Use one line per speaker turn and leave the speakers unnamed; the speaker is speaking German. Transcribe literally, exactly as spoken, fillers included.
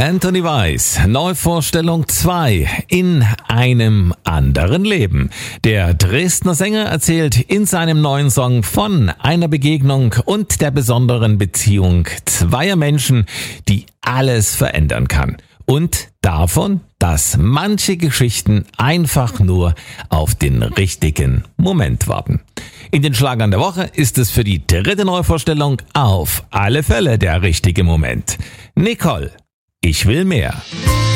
Anthony Weiss, Neuvorstellung zwei, in einem anderen Leben. Der Dresdner Sänger erzählt in seinem neuen Song von einer Begegnung und der besonderen Beziehung zweier Menschen, die alles verändern kann. Und davon, dass manche Geschichten einfach nur auf den richtigen Moment warten. In den Schlagern der Woche ist es für die dritte Neuvorstellung auf alle Fälle der richtige Moment. Nicole, ich will mehr.